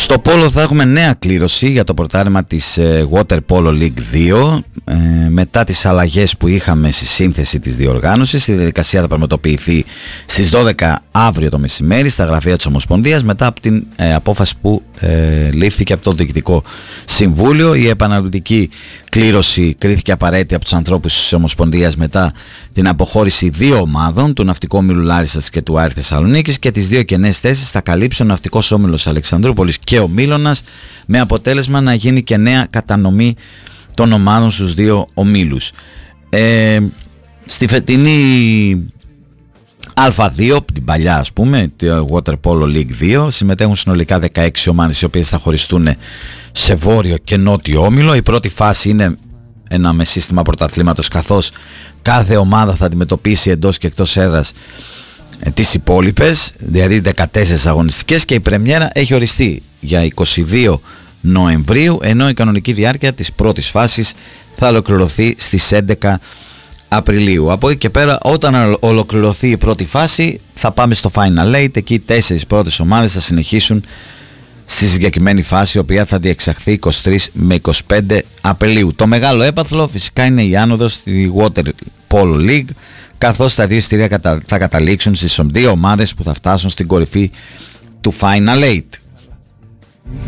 Στο πόλο θα έχουμε νέα κλήρωση για το πρωτάθλημα της Water Polo League 2 μετά τις αλλαγές που είχαμε στη σύνθεση της διοργάνωσης. Η διαδικασία θα πραγματοποιηθεί στις 12 αύριο το μεσημέρι στα γραφεία της Ομοσπονδίας μετά από την απόφαση που λήφθηκε από το Διοικητικό Συμβούλιο. Η επαναληπτική κλήρωση κρίθηκε απαραίτητη από τους ανθρώπους της Ομοσπονδίας μετά την αποχώρηση δύο ομάδων, του Ναυτικού Όμιλου Λάρισσας και του Άρη Θεσσαλονίκης, και τις δύο κενές θέσεις θα καλύψει ο Ναυτικός Όμιλος Αλεξανδρούπολης και ο Μήλωνας, με αποτέλεσμα να γίνει και νέα κατανομή των ομάδων στους δύο ομίλους. Στη φετινή Α2, την παλιά ας πούμε, τη Water Polo League 2, συμμετέχουν συνολικά 16 ομάδες, οι οποίες θα χωριστούν σε βόρειο και νότιο όμιλο. Η πρώτη φάση είναι ένα με σύστημα πρωταθλήματος, καθώς κάθε ομάδα θα αντιμετωπίσει εντός και εκτός έδρας τις υπόλοιπες, δηλαδή 14 αγωνιστικές, και η πρεμιέρα έχει οριστεί για 22 Νοεμβρίου, ενώ η κανονική διάρκεια της πρώτης φάσης θα ολοκληρωθεί στις 11 Απριλίου. Από εκεί και πέρα, όταν ολοκληρωθεί η πρώτη φάση, θα πάμε στο Final 8. Εκεί οι 4 πρώτες ομάδες θα συνεχίσουν στη συγκεκριμένη φάση, η οποία θα διεξαχθεί 23 με 25 Απριλίου. Το μεγάλο έπαθλο φυσικά είναι η άνοδος στη Water Polo League, καθώς τα δύο εισιτήρια θα καταλήξουν στις δύο ομάδες που θα φτάσουν στην κορυφή του Final 8.